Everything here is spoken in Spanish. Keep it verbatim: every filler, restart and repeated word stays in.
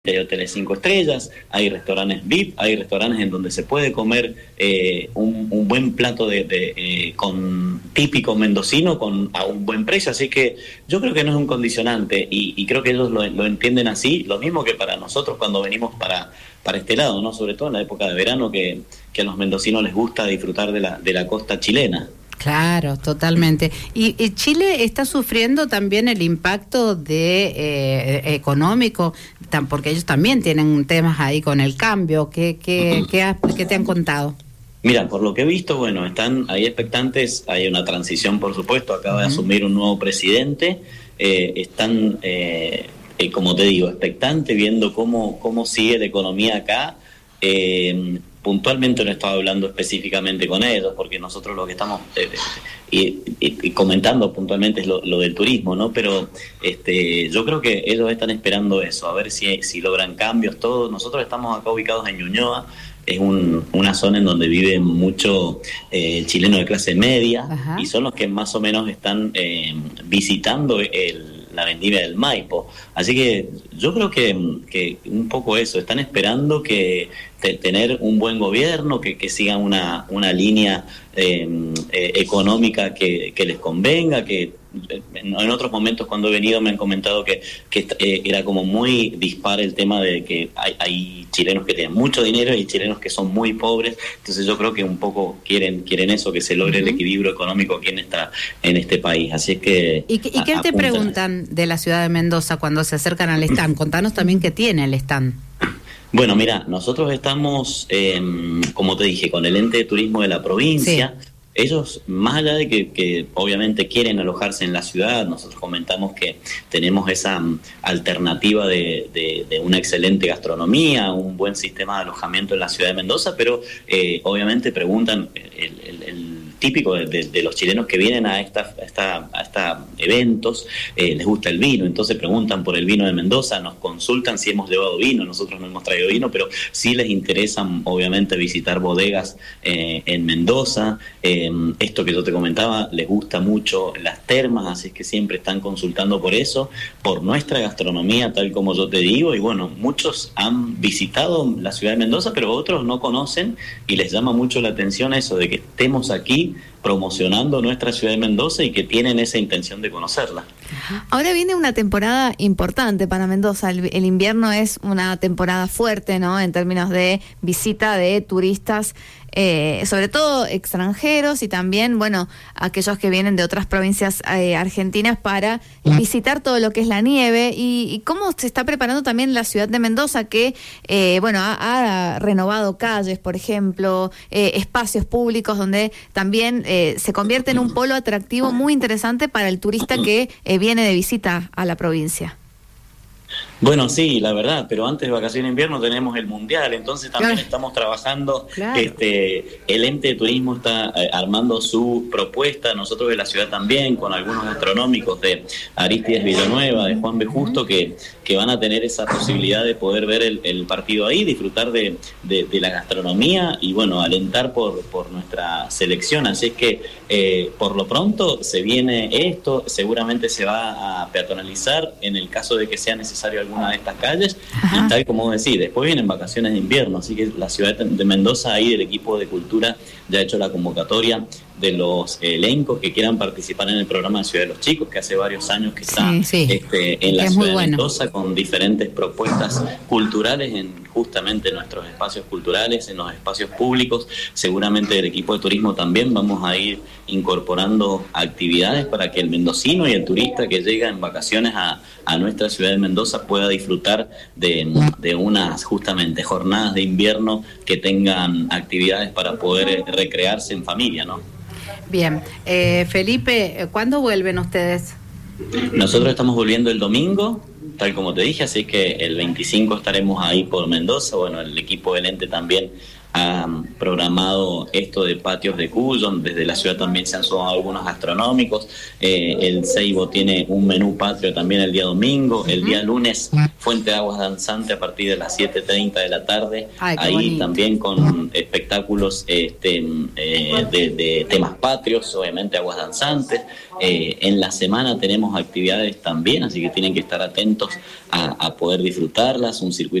Hay hoteles cinco estrellas, hay restaurantes V I P, hay restaurantes en donde se puede comer eh, un, un buen plato de, de eh, con típico mendocino con a un buen precio, así que yo creo que no es un condicionante y, y creo que ellos lo, lo entienden así, lo mismo que para nosotros cuando venimos para, para este lado, ¿no? Sobre todo en la época de verano que, que a los mendocinos les gusta disfrutar de la, de la costa chilena. Claro, totalmente. Y, y Chile está sufriendo también el impacto de eh, económico, tan, porque ellos también tienen temas ahí con el cambio. ¿Qué, qué, qué, ha, qué te han contado? Mira, por lo que he visto, bueno, están ahí expectantes, hay una transición, por supuesto, acaba uh-huh. de asumir un nuevo presidente, eh, están, eh, eh, como te digo, expectantes, viendo cómo, cómo sigue la economía acá. Eh, puntualmente no he estado hablando específicamente con ellos, porque nosotros lo que estamos eh, y, y, y comentando puntualmente es lo, lo del turismo, ¿no? Pero este, yo creo que ellos están esperando eso, a ver si, si logran cambios, todos. Nosotros estamos acá ubicados en Ñuñoa, es un, una zona en donde viven muchos eh, chilenos de clase media. Ajá. Y son los que más o menos están eh, visitando el la vendimia del Maipo, así que yo creo que, que un poco eso, están esperando que te, tener un buen gobierno, que, que sigan una, una línea eh, eh, económica que, que les convenga, que en, en otros momentos cuando he venido me han comentado que, que eh, era como muy dispar el tema de que hay, hay chilenos que tienen mucho dinero y chilenos que son muy pobres, entonces yo creo que un poco quieren quieren eso, que se logre uh-huh. el equilibrio económico aquí en esta en este país, así es que... ¿Y, y qué a, te apuntan. preguntan de la ciudad de Mendoza cuando se acercan al stand? Contanos también qué tiene el stand. Bueno, mira, nosotros estamos, eh, como te dije, con el ente de turismo de la provincia. Sí. Ellos, más allá de que, que obviamente quieren alojarse en la ciudad, nosotros comentamos que tenemos esa um, alternativa de, de, de una excelente gastronomía, un buen sistema de alojamiento en la ciudad de Mendoza, pero eh, obviamente preguntan el, el, el típico de, de, de los chilenos que vienen a esta, a esta, a esta eventos, eh, les gusta el vino, entonces preguntan por el vino de Mendoza, nos consultan si hemos llevado vino, nosotros no hemos traído vino, pero sí les interesa obviamente visitar bodegas eh, en Mendoza. Eh, esto que yo te comentaba, les gusta mucho las termas, así es que siempre están consultando por eso, por nuestra gastronomía, tal como yo te digo, y bueno, muchos han visitado la ciudad de Mendoza, pero otros no conocen y les llama mucho la atención eso de que estemos aquí promocionando nuestra ciudad de Mendoza y que tienen esa intención de conocerla. Ahora viene una temporada importante para Mendoza, el, el invierno es una temporada fuerte, ¿no? En términos de visita de turistas, eh, sobre todo extranjeros y también, bueno, aquellos que vienen de otras provincias eh, argentinas para visitar todo lo que es la nieve y, y cómo se está preparando también la ciudad de Mendoza que, eh, bueno, ha, ha renovado calles, por ejemplo, eh, espacios públicos donde también eh, se convierte en un polo atractivo muy interesante para el turista que eh, viene de visita a la provincia. Bueno, sí, la verdad, pero antes de vacaciones de invierno tenemos el Mundial, entonces también claro. estamos trabajando, claro. este, el ente de turismo está eh, armando su propuesta, nosotros de la ciudad también, con algunos gastronómicos de Aristides Villanueva, de Juan B. Justo, que, que van a tener esa posibilidad de poder ver el, el partido ahí, disfrutar de, de, de la gastronomía y bueno, alentar por, por nuestra selección, así es que eh, por lo pronto se viene esto, seguramente se va a peatonalizar en el caso de que sea necesario algún una de estas calles. Ajá. Y tal como decís, después vienen vacaciones de invierno, así que la ciudad de Mendoza, ahí el equipo de cultura ya ha hecho la convocatoria de los elencos que quieran participar en el programa de Ciudad de los Chicos, que hace varios años que está sí, sí. Este, en la es ciudad de bueno. Mendoza, con diferentes propuestas culturales en justamente nuestros espacios culturales, en los espacios públicos. Seguramente el equipo de turismo también vamos a ir incorporando actividades para que el mendocino y el turista que llega en vacaciones a, a nuestra ciudad de Mendoza pueda disfrutar de, de unas justamente jornadas de invierno que tengan actividades para poder recrearse en familia, ¿no? Bien, eh, Felipe, ¿cuándo vuelven ustedes? Nosotros estamos volviendo el domingo, tal como te dije, así que el veinticinco estaremos ahí por Mendoza. Bueno, el equipo del ente también ha programado esto de patios de Cuyo. Desde la ciudad también se han sumado algunos gastronómicos. Eh, el Seibo tiene un menú patrio también el día domingo. El día lunes, Fuente de Aguas Danzante a partir de las siete treinta de la tarde. Ay, ahí bonito. También con espectáculos este, eh, de, de temas patrios, obviamente aguas danzantes. Eh, en la semana tenemos actividades también, así que tienen que estar atentos a, a poder disfrutarlas. Un circuito